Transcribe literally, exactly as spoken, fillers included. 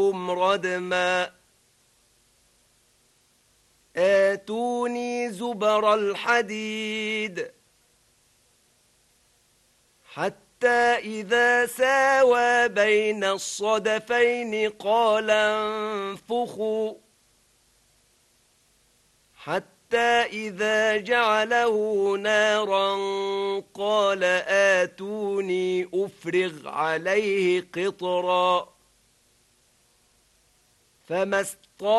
ردما آتوني زبر الحديد حتى إذا ساوى بين الصدفين قال انفخوا حتى إذا جعله نارا قال آتوني أفرغ عليه قطرا فما